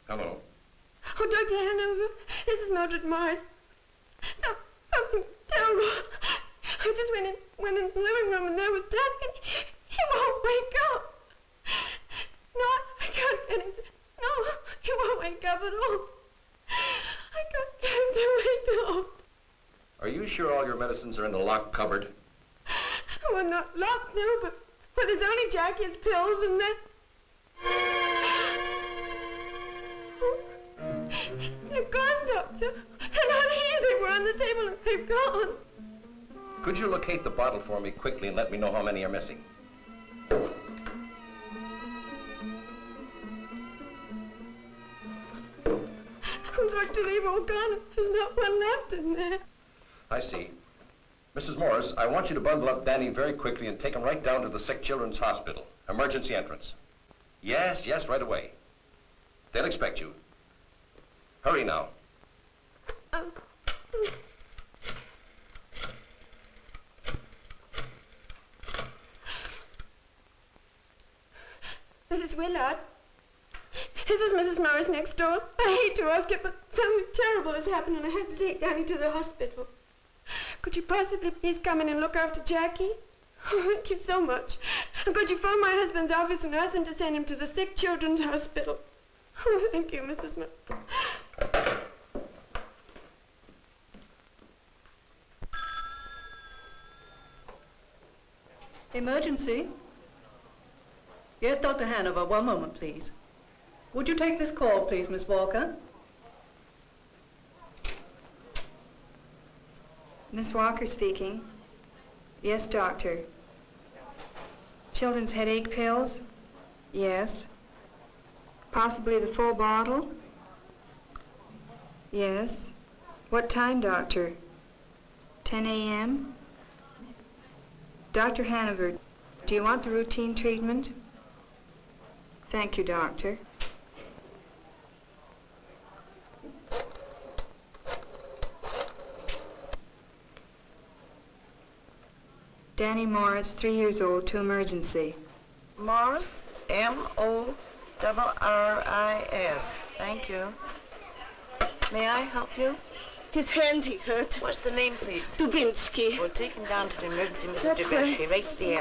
Hello. Oh, Dr. Hanover, this is Mildred Morris. Something terrible. I just went in the living room and there was Dad, and he won't wake up. No, I can't get him to... No, he won't wake up at all. I can't get him to wake up. Are you sure all your medicines are in the locked cupboard? Well, not locked, no, but there's only Jackie's pills and then... They've gone, Doctor. They're not here. They were on the table and they've gone. Could you locate the bottle for me quickly and let me know how many are missing? Doctor, they've all gone. There's not one left in there. I see. Mrs. Morris, I want you to bundle up Danny very quickly and take him right down to the Sick Children's Hospital. Emergency entrance. Yes, right away. They'll expect you. Hurry now. Mrs. Willard, this is Mrs. Morris next door. I hate to ask it, but something terrible has happened and I have to take Danny to the hospital. Could you possibly please come in and look after Jackie? Oh, thank you so much. And could you phone my husband's office and ask them to send him to the Sick Children's Hospital? Oh, thank you, Mrs. Morris. Emergency? Yes, Dr. Hanover, one moment, please. Would you take this call, please, Miss Walker? Miss Walker speaking. Yes, doctor. Children's headache pills? Yes. Possibly the full bottle? Yes. What time, doctor? 10 a.m.? Dr. Hanover, do you want the routine treatment? Thank you, doctor. Danny Morris, 3 years old, to emergency. Morris, M-O-R-R-I-S. Thank you. May I help you? His hand, he hurt. What's the name, please? Dubinsky. We'll take him down to the emergency, Mrs. That's Dubinsky, right to the end.